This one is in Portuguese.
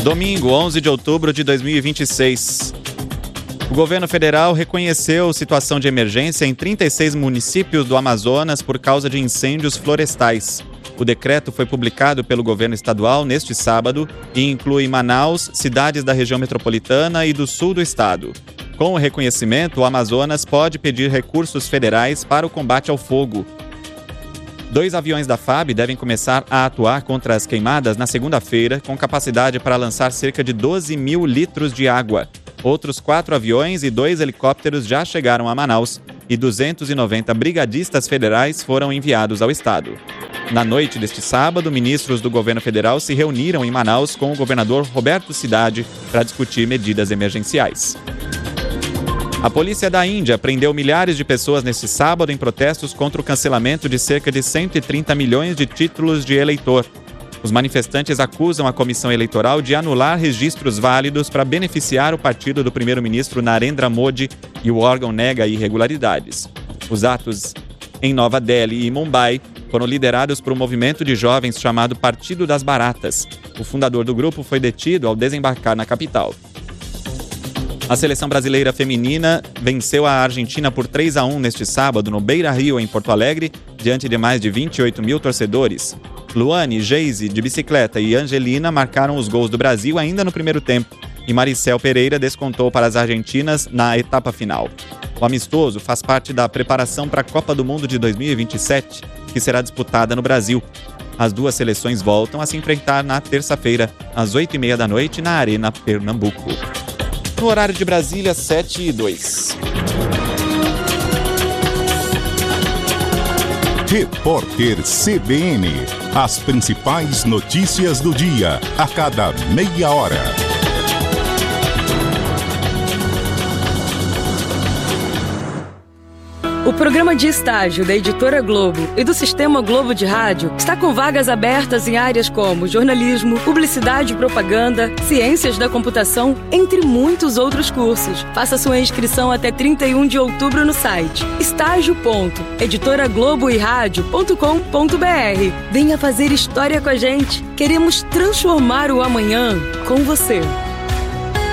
Domingo, 11 de outubro de 2026. O governo federal reconheceu situação de emergência em 36 municípios do Amazonas por causa de incêndios florestais. O decreto foi publicado pelo governo estadual neste sábado e inclui Manaus, cidades da região metropolitana e do sul do estado. Com o reconhecimento, o Amazonas pode pedir recursos federais para o combate ao fogo. 2 aviões da FAB devem começar a atuar contra as queimadas na segunda-feira, com capacidade para lançar cerca de 12 mil litros de água. Outros 4 aviões e 2 helicópteros já chegaram a Manaus e 290 brigadistas federais foram enviados ao estado. Na noite deste sábado, ministros do governo federal se reuniram em Manaus com o governador Roberto Cidade para discutir medidas emergenciais. A polícia da Índia prendeu milhares de pessoas neste sábado em protestos contra o cancelamento de cerca de 130 milhões de títulos de eleitor. Os manifestantes acusam a comissão eleitoral de anular registros válidos para beneficiar o partido do primeiro-ministro Narendra Modi e o órgão nega irregularidades. Os atos em Nova Delhi e Mumbai foram liderados por um movimento de jovens chamado Partido das Baratas. O fundador do grupo foi detido ao desembarcar na capital. A seleção brasileira feminina venceu a Argentina por 3-1 neste sábado no Beira-Rio, em Porto Alegre, diante de mais de 28 mil torcedores. Luane, Geise, de bicicleta e Angelina marcaram os gols do Brasil ainda no primeiro tempo e Maricel Pereira descontou para as argentinas na etapa final. O amistoso faz parte da preparação para a Copa do Mundo de 2027, que será disputada no Brasil. As duas seleções voltam a se enfrentar na terça-feira, às 20h30 da noite, na Arena Pernambuco. No horário de Brasília, 7h02. Repórter CBN. As principais notícias do dia, a cada meia hora. O programa de estágio da Editora Globo e do Sistema Globo de Rádio está com vagas abertas em áreas como jornalismo, publicidade e propaganda, ciências da computação, entre muitos outros cursos. Faça sua inscrição até 31 de outubro no site estágio.editoragloboeradio.com.br. Venha fazer história com a gente. Queremos transformar o amanhã com você.